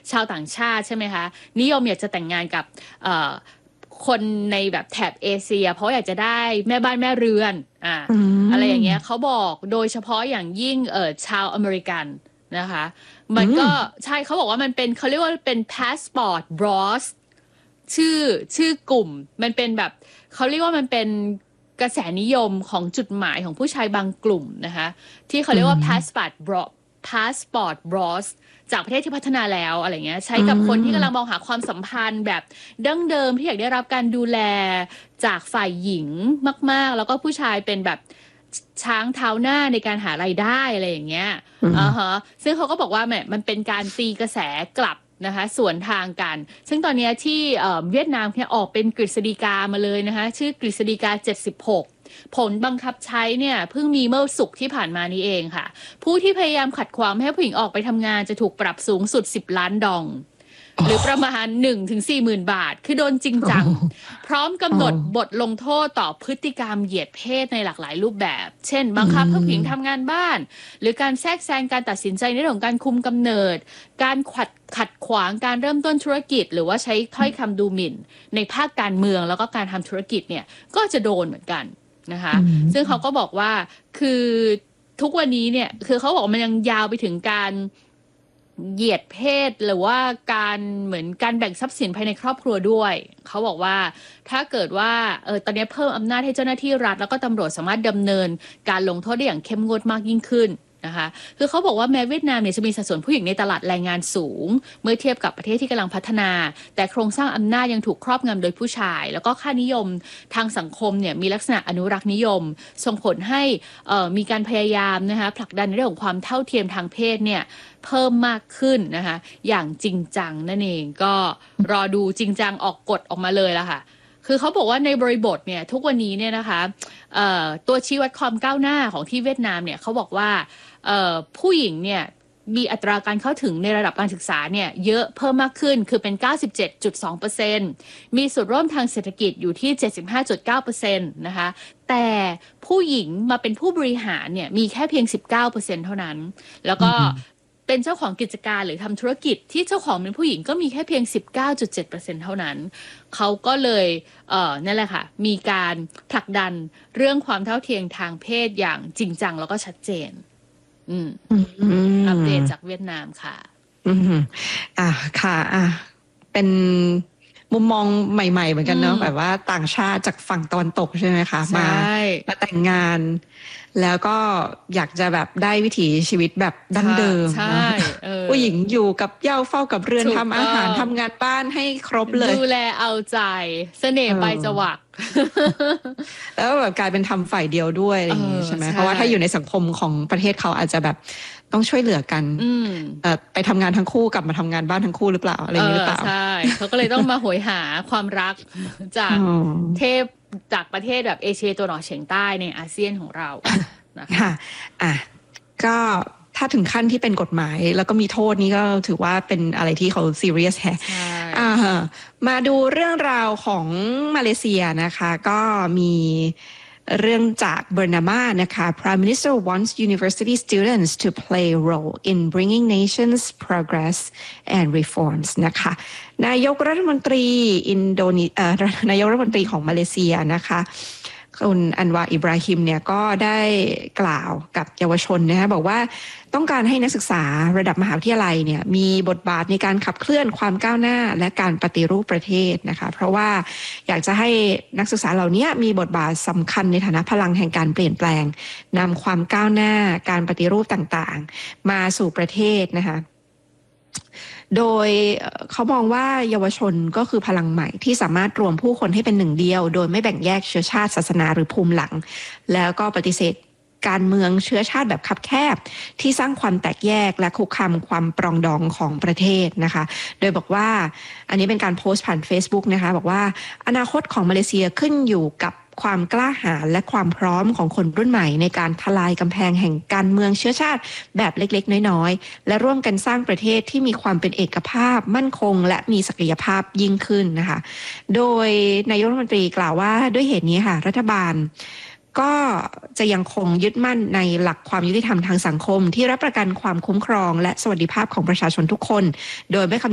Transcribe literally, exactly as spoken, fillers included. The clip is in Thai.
ชาวต่างชาติใช่ไหมคะนิยมอยากจะแต่งงานกับคนในแบบแถบเอเชียเพราะอยากจะได้แม่บ้านแม่เรือนอ่า อะไรอย่างเงี้ยเขาบอกโดยเฉพาะอย่างยิ่งเออชาวอเมริกันนะคะมันก็ใช่เขาบอกว่ามันเป็นเขาเรียกว่าเป็น passport bros ชื่อชื่อกลุ่มมันเป็นแบบเขาเรียกว่ามันเป็นกระแสนิยมของจุดหมายของผู้ชายบางกลุ่มนะคะที่เขาเรียกว่า passport bro passport bros จากประเทศที่พัฒนาแล้วอะไรเงี้ยใช้กับคนที่กำลังมองหาความสัมพันธ์แบบดั้งเดิมที่อยากได้รับการดูแลจากฝ่ายหญิงมากๆแล้วก็ผู้ชายเป็นแบบช้างเท้าหน้าในการหารายได้อะไรอย่างเงี้ยอ่าฮะซึ่งเขาก็บอกว่ามันเป็นการตีกระแสกลับนะคะสวนทางกันซึ่งตอนนี้ที่เวียดนามเนี่ยออกเป็นกฤษฎีกามาเลยนะคะชื่อกฤษฎีกาเจ็ดสิบหกผลบังคับใช้เนี่ยเพิ่งมีเมื่อศุกร์ที่ผ่านมานี้เองค่ะผู้ที่พยายามขัดขวางให้ผู้หญิงออกไปทำงานจะถูกปรับสูงสุดสิบล้านดองหรือประมาณ หนึ่งถึงสี่หมื่น บาทคือโดนจริงจังพร้อมกำหนดบทลงโทษต่อพฤติกรรมเหยียดเพศในหลากหลายรูปแบบเช่นบังคับให้ผู้หญิงทำงานบ้านหรือการแทรกแซงการตัดสินใจในเรื่องของการคุมกำเนิดการขัดขัดขวางการเริ่มต้นธุรกิจหรือว่าใช้ถ้อยคำดูหมิ่นในภาคการเมืองแล้วก็การทำธุรกิจเนี่ยก็จะโดนเหมือนกันนะคะซึ่งเขาก็บอกว่าคือทุกวันนี้เนี่ยคือเขาบอกมันยังยาวไปถึงการเหยียดเพศหรือว่าการเหมือนการแบ่งทรัพย์สินภายในครอบครัวด้วยเขาบอกว่าถ้าเกิดว่าเออตอนนี้เพิ่มอำนาจให้เจ้าหน้าที่รัฐแล้วก็ตำรวจสามารถดำเนินการลงโทษได้อย่างเข้มงวดมากยิ่งขึ้นนะคะคือเขาบอกว่าแม้เวียดนามเนี่ยจะมีสัดส่วนผู้หญิงในตลาดแรงงานสูงเมื่อเทียบกับประเทศที่กำลังพัฒนาแต่โครงสร้างอำนาจยังถูกครอบงำโดยผู้ชายแล้วก็ค่านิยมทางสังคมเนี่ยมีลักษณะอนุรักษ์นิยมส่งผลให้มีการพยายามนะคะผลักดันในเรื่องของความเท่าเทียมทางเพศเนี่ยเพิ่มมากขึ้นนะคะอย่างจริงจังนั่นเองก็รอดูจริงจังออกกฎออกมาเลยละค่ะคือเขาบอกว่าในบริบทเนี่ยทุกวันนี้เนี่ยนะคะตัวชี้วัดความก้าวหน้าของที่เวียดนามเนี่ยเขาบอกว่าผู้หญิงเนี่ยมีอัตราการเข้าถึงในระดับการศึกษาเนี่ยเยอะเพิ่มมากขึ้นคือเป็น เก้าสิบเจ็ดจุดสองเปอร์เซ็นต์ มีส่วนร่วมทางเศรษฐกิจอยู่ที่ เจ็ดสิบห้าจุดเก้าเปอร์เซ็นต์ นะคะแต่ผู้หญิงมาเป็นผู้บริหารเนี่ยมีแค่เพียง สิบเก้าเปอร์เซ็นต์ เท่านั้นแล้วก็เป็นเจ้าของกิจการหรือทำธุรกิจที่เจ้าของเป็นผู้หญิงก็มีแค่เพียง สิบเก้าจุดเจ็ดเปอร์เซ็นต์ เท่านั้นเขาก็เลยเอ่อนั่นแหละค่ะมีการผลักดันเรื่องความเท่าเทียมทางเพศอย่างจริงจังแล้วก็ชัดเจนอืมอัปเดตจากเวียดนามค่ะอืมอ่ะค่ะอ่ะเป็นมุมมองใหม่ๆเหมือนกันเนาะแบบว่าต่างชาติจากฝั่งตะวันตกใช่ไหมคะมามาแต่งงานแล้วก็อยากจะแบบได้วิถีชีวิตแบบดั้งเดิมเนาะผู้หญิงอยู่กับเหย้าเฝ้ากับเรือนทำอาหารทำงานบ้านให้ครบเลยดูแลเอาใจเสน่ห์ไปจวักแล้วแบบกลายเป็นทำฝ่ายเดียวด้วยอะไรอย่างงี้ใช่ไหมเพราะว่าถ้าอยู่ในสังคมของประเทศเขาอาจจะแบบต้องช่วยเหลือกันไปทำงานทั้งคู่กลับมาทำงานบ้านทั้งคู่หรือเปล่าอะไรอย่างนี้หรือเปล่าใช่เขาก็เลยต้องมาโหยหาความรักจากเทพจากประเทศแบบเอเชียตัวหนอเฉียงใต้ในอาเซียนของเรานะคะอ่ะก็ถ้าถึงขั้นที่เป็นกฎหมายแล้วก็มีโทษนี่ก็ถือว่าเป็นอะไรที่เขาซีเรียสแฮะอ่ามาดูเรื่องราวของมาเลเซียนะคะก็มีเรื่องจากเบอร์นามานะคะ Prime Minister wants university students to play a role in bringing nation's progress and reforms นะคะนายกรัฐมนตรีอินโดนีเอ่อนายกรัฐมนตรีของมาเลเซียนะคะคุณอันวาอิบราฮิมเนี่ยก็ได้กล่าวกับเยาวชนนะคะบอกว่าต้องการให้นักศึกษาระดับมหาวิทยาลัยเนี่ยมีบทบาทในการขับเคลื่อนความก้าวหน้าและการปฏิรูปประเทศนะคะเพราะว่าอยากจะให้นักศึกษาเหล่านี้มีบทบาทสำคัญในฐานะพลังแห่งการเปลี่ยนแปลงนำความก้าวหน้าการปฏิรูปต่างๆมาสู่ประเทศนะคะโดยเขามองว่าเยาวชนก็คือพลังใหม่ที่สามารถรวมผู้คนให้เป็นหนึ่งเดียวโดยไม่แบ่งแยกเชื้อชาติศาสนาหรือภูมิหลังแล้วก็ปฏิเสธการเมืองเชื้อชาติแบบคับแคบที่สร้างความแตกแยกและคุกคามความปรองดองของประเทศนะคะโดยบอกว่าอันนี้เป็นการโพสต์ผ่าน Facebook นะคะบอกว่าอนาคตของมาเลเซียขึ้นอยู่กับความกล้าหาญและความพร้อมของคนรุ่นใหม่ในการทลายกำแพงแห่งการเมืองเชื้อชาติแบบเล็กๆน้อยๆและร่วมกันสร้างประเทศที่มีความเป็นเอกภาพมั่นคงและมีศักยภาพยิ่งขึ้นนะคะโดยนายกรัฐมนตรีกล่าวว่าด้วยเหตุนี้ค่ะรัฐบาลก็จะยังคงยึดมั่นในหลักความยุติธรรมทางสังคมที่รับประกันความคุ้มครองและสวัสดิภาพของประชาชนทุกคนโดยไม่คำ